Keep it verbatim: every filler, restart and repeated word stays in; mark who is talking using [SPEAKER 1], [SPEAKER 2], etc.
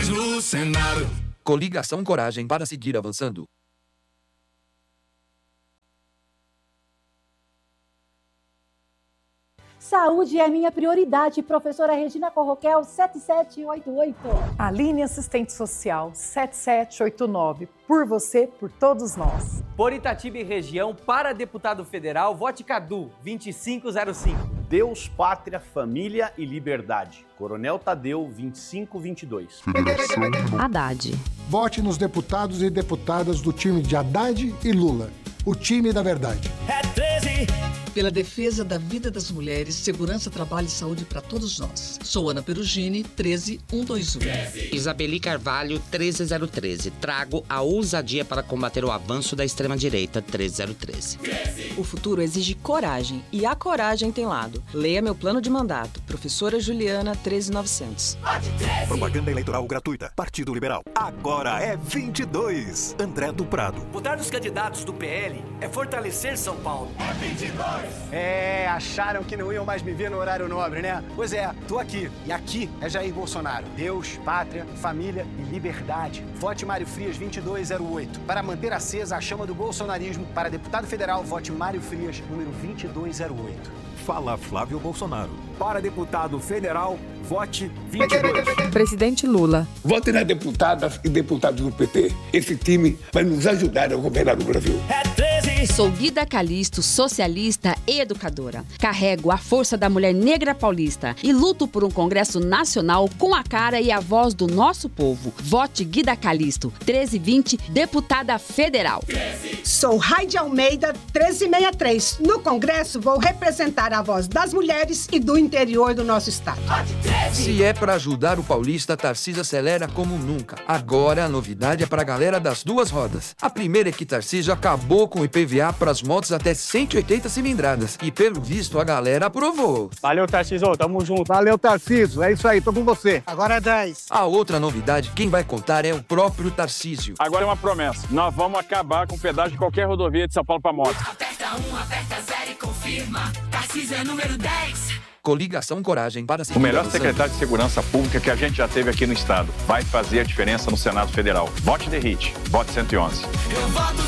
[SPEAKER 1] nós no Senado.
[SPEAKER 2] Coligação Coragem para seguir avançando.
[SPEAKER 3] Saúde é minha prioridade, professora Regina Corroquel, sete sete oito oito.
[SPEAKER 4] Aline Assistente Social, sete sete oito nove. Por você, por todos nós.
[SPEAKER 5] Por Itatiba e região, para deputado federal, vote Cadu, vinte e cinco zero cinco.
[SPEAKER 6] Deus, Pátria, Família e Liberdade. Coronel Tadeu, vinte e cinco vinte e dois.
[SPEAKER 7] Haddad.
[SPEAKER 8] Vote nos deputados e deputadas do time de Haddad e Lula. O time da verdade.
[SPEAKER 9] É treze.
[SPEAKER 10] Pela defesa da vida das mulheres, segurança, trabalho e saúde para todos nós. Sou Ana Perugini, treze mil cento e vinte e um.
[SPEAKER 11] Isabeli Carvalho, treze zero treze. Trago a ousadia para combater o avanço da extrema-direita, treze zero treze.
[SPEAKER 7] O futuro exige coragem, e a coragem tem lado. Leia meu plano de mandato. Professora Juliana, treze mil e novecentos.
[SPEAKER 12] Propaganda eleitoral gratuita. Partido Liberal. Agora é vinte e dois. André do Prado.
[SPEAKER 9] Votar nos candidatos do P L é fortalecer São Paulo. É vinte e dois.
[SPEAKER 13] É, acharam que não iam mais me ver no horário nobre, né? Pois é, tô aqui. E aqui é Jair Bolsonaro. Deus, pátria, família e liberdade. Vote Mário Frias vinte e dois zero oito. Para manter acesa a chama do bolsonarismo, para deputado federal, vote Mário Frias, número vinte e dois zero oito.
[SPEAKER 12] Fala Flávio Bolsonaro.
[SPEAKER 14] Para deputado federal, vote vinte e dois.
[SPEAKER 7] Presidente Lula.
[SPEAKER 15] Vote nas deputadas e deputados do P T. Esse time vai nos ajudar a governar o Brasil.
[SPEAKER 9] É treze.
[SPEAKER 16] Sou Guida Calisto, socialista e educadora. Carrego a força da mulher negra paulista e luto por um Congresso Nacional com a cara e a voz do nosso povo. Vote Guida Calisto, treze vinte, deputada federal.
[SPEAKER 17] Sou Raide Almeida, treze sessenta e três. No Congresso, vou representar a voz das mulheres e do interior do nosso estado.
[SPEAKER 2] Se é para ajudar o paulista, Tarcísio acelera como nunca. Agora a novidade é para a galera das duas rodas. A primeira é que Tarcísio acabou com o I P V A para as motos até cento e oitenta cilindradas. E pelo visto a galera aprovou.
[SPEAKER 18] Valeu, Tarcísio, tamo junto. Valeu, Tarcísio, é isso aí, tô com você.
[SPEAKER 13] Agora é dez.
[SPEAKER 2] A outra novidade, quem vai contar é o próprio Tarcísio.
[SPEAKER 18] Agora é uma promessa. Nós vamos acabar com o pedágio de qualquer rodovia de São Paulo para moto.
[SPEAKER 1] Aperta um, aperta zero e confirma. Tarcísio é número dez.
[SPEAKER 2] Coligação Coragem para seguir
[SPEAKER 14] O melhor
[SPEAKER 2] avançando.
[SPEAKER 14] secretário de Segurança Pública que a gente já teve aqui no estado. Vai fazer a diferença no Senado Federal. Vote D E R I T. Vote cento e onze.
[SPEAKER 1] Eu voto